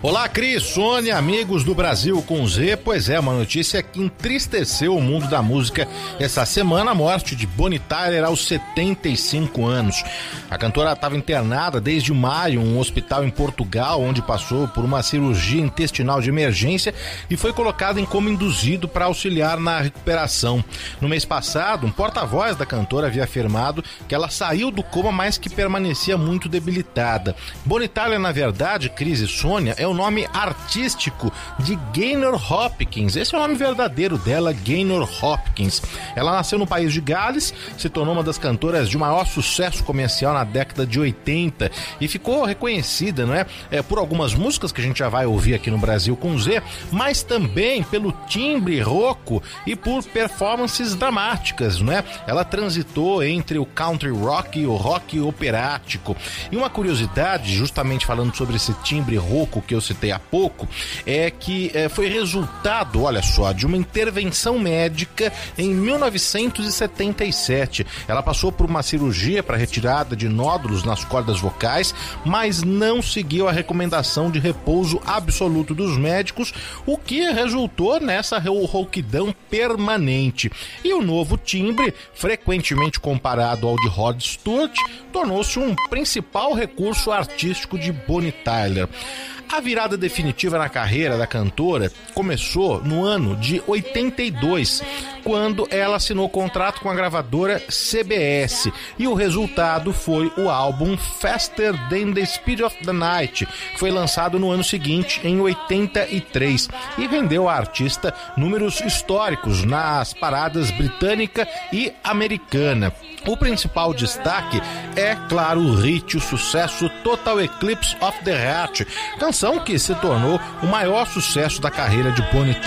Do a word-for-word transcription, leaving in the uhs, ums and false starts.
Olá, Cris, Sônia, amigos do Brasil com Z. Pois é, uma notícia que entristeceu o mundo da música essa semana, a morte de Bonnie Tyler aos setenta e cinco anos. A cantora estava internada desde maio em um hospital em Portugal, onde passou por uma cirurgia intestinal de emergência e foi colocada em coma induzido para auxiliar na recuperação. No mês passado, um porta-voz da cantora havia afirmado que ela saiu do coma, mas que permanecia muito debilitada. Bonnie Tyler, na verdade, Cris e Sônia, é o nome artístico de Gaynor Hopkins. Esse é o nome verdadeiro dela, Gaynor Hopkins. Ela nasceu no país de Gales, se tornou uma das cantoras de maior sucesso comercial na década de oitenta e ficou reconhecida, não é, é, por algumas músicas que a gente já vai ouvir aqui no Brasil com Z, mas também pelo timbre rouco e por performances dramáticas, não é? Ela transitou entre o country rock e o rock operático. E uma curiosidade, justamente falando sobre esse timbre rouco que eu citei há pouco, é que é, foi resultado, olha só, de uma intervenção médica em mil novecentos e setenta e sete. Ela passou por uma cirurgia para retirada de nódulos nas cordas vocais, mas não seguiu a recomendação de repouso absoluto dos médicos, o que resultou nessa rouquidão permanente. E o novo timbre, frequentemente comparado ao de Rod Stewart, tornou-se um principal recurso artístico de Bonnie Tyler. A virada definitiva na carreira da cantora começou no ano de oitenta e dois, quando ela assinou contrato com a gravadora C B S, e o resultado foi o álbum Faster Than the Speed of the Night, que foi lançado no ano seguinte, em oitenta e três, e rendeu à artista números históricos nas paradas britânica e americana. O principal destaque é, claro, o hit, o sucesso Total Eclipse of the Heart, canção que se tornou o maior sucesso da carreira de Bonnie Tyler.